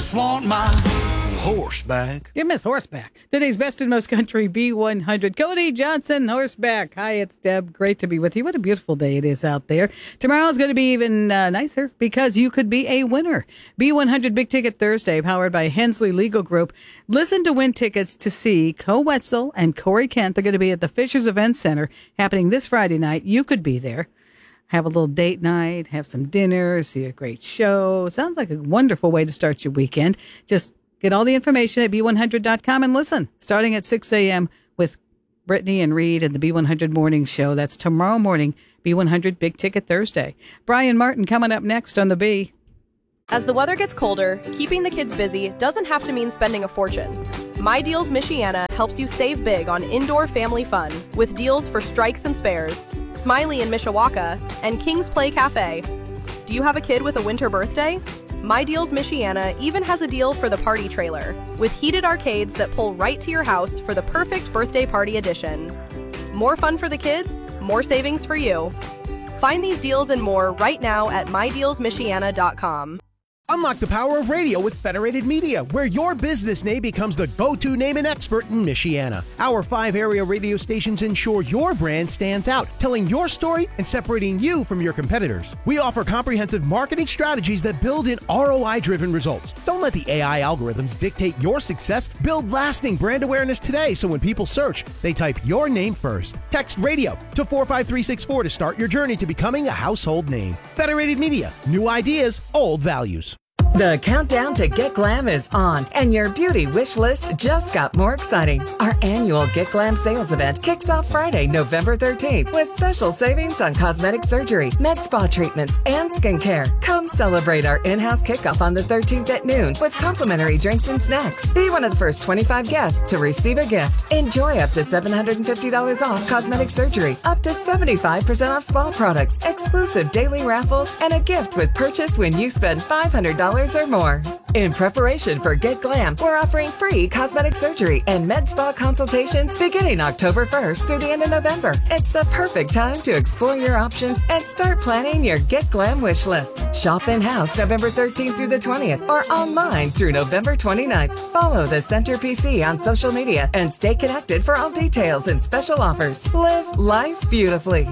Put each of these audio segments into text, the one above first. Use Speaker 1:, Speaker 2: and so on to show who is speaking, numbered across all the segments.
Speaker 1: just want my horseback.
Speaker 2: You miss horseback. Today's best and most country B100. Cody Johnson, horseback. Hi, it's Deb. Great to be with you. What a beautiful day it is out there. Tomorrow's going to be even nicer because you could be a winner. B100 Big Ticket Thursday, powered by Hensley Legal Group. Listen to win tickets to see Co Wetzel and Corey Kent. They're going to be at the Fishers Event Center happening this Friday night. You could be there. Have a little date night, have some dinner, see a great show. Sounds like a wonderful way to start your weekend. Just get all the information at B100.com and listen. Starting at 6 a.m. with Brittany and Reed and the B100 Morning Show. That's tomorrow morning, B100 Big Ticket Thursday. Brian Martin coming up next on the B.
Speaker 3: As the weather gets colder, keeping the kids busy doesn't have to mean spending a fortune. My Deals Michiana helps you save big on indoor family fun with deals for Strikes and Spares, Smiley in Mishawaka, and King's Play Cafe. Do you have a kid with a winter birthday? My Deals Michiana even has a deal for the party trailer with heated arcades that pull right to your house for the perfect birthday party edition. More fun for the kids, more savings for you. Find these deals and more right now at mydealsmichiana.com.
Speaker 4: Unlock the power of radio with Federated Media, where your business name becomes the go-to name and expert in Michiana. Our 5 area radio stations ensure your brand stands out, telling your story and separating you from your competitors. We offer comprehensive marketing strategies that build in ROI-driven results. Don't let the AI algorithms dictate your success. Build lasting brand awareness today so when people search, they type your name first. Text radio to 45364 to start your journey to becoming a household name. Federated Media, new ideas, old values.
Speaker 5: The countdown to Get Glam is on, and your beauty wish list just got more exciting. Our annual Get Glam sales event kicks off Friday, November 13th, with special savings on cosmetic surgery, med spa treatments, and skincare. Come celebrate our in-house kickoff on the 13th at noon with complimentary drinks and snacks. Be one of the first 25 guests to receive a gift. Enjoy up to $750 off cosmetic surgery, up to 75% off spa products, exclusive daily raffles, and a gift with purchase when you spend $500 or more. In preparation for Get Glam, we're offering free cosmetic surgery and med spa consultations beginning October 1st through the end of November. It's the perfect time to explore your options and start planning your Get Glam wish list. Shop in-house November 13th through the 20th or online through November 29th. Follow the Center PC on social media and stay connected for all details and special offers. Live life beautifully.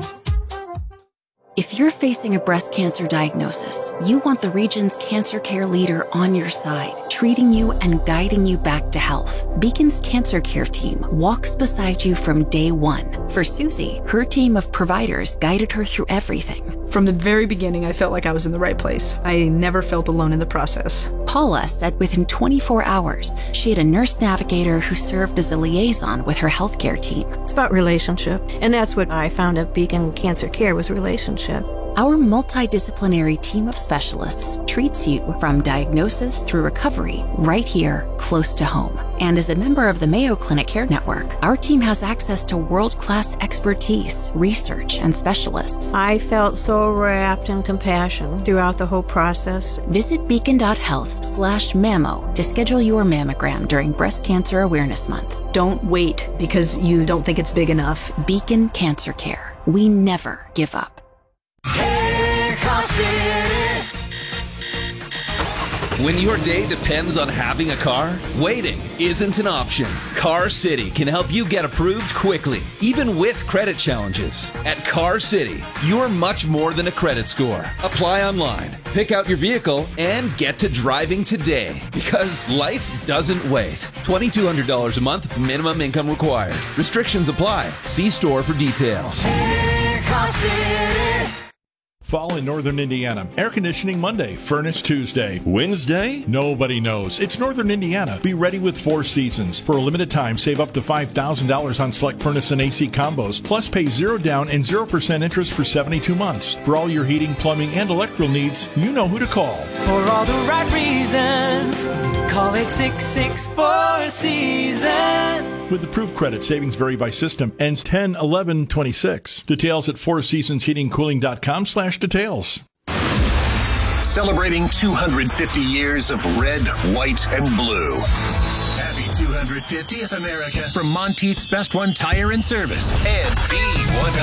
Speaker 6: If you're facing a breast cancer diagnosis, you want the region's cancer care leader on your side, treating you and guiding you back to health. Beacon's Cancer Care team walks beside you from day one. For Susie, her team of providers guided her through everything.
Speaker 7: From the very beginning, I felt like I was in the right place. I never felt alone in the process.
Speaker 6: Paula said within 24 hours, she had a nurse navigator who served as a liaison with her healthcare team.
Speaker 8: It's about relationship, and that's what I found at Beacon Cancer Care was relationship.
Speaker 6: Our multidisciplinary team of specialists treats you from diagnosis through recovery right here, close to home. And as a member of the Mayo Clinic Care Network, our team has access to world-class expertise, research, and specialists.
Speaker 8: I felt so wrapped in compassion throughout the whole process.
Speaker 6: Visit beacon.health/mammo to schedule your mammogram during Breast Cancer Awareness Month.
Speaker 7: Don't wait because you don't think it's big enough.
Speaker 6: Beacon Cancer Care. We never give up.
Speaker 1: Hey, Car City.
Speaker 9: When your day depends on having a car, waiting isn't an option. Car City can help you get approved quickly, even with credit challenges. At Car City, you're much more than a credit score. Apply online, pick out your vehicle, and get to driving today. Because life doesn't wait. $2,200 a month, minimum income required. Restrictions apply. See store for details.
Speaker 1: Hey, Car City.
Speaker 10: Fall in Northern Indiana. Air conditioning Monday, furnace Tuesday.
Speaker 11: Wednesday?
Speaker 10: Nobody knows. It's Northern Indiana. Be ready with 4 Seasons. For a limited time, save up to $5,000 on select furnace and AC combos. Plus, pay 0 down and 0% interest for 72 months. For all your heating, plumbing, and electrical needs, you know who to call.
Speaker 12: For all the right reasons, call 866-4 Seasons.
Speaker 10: With approved credit, savings vary by system. Ends 10/11/26. Details at fourseasonsheatingcooling.com/details.
Speaker 13: Celebrating 250 years of red, white, and blue. Happy 250th America from Monteith's Best One Tire and Service and B100.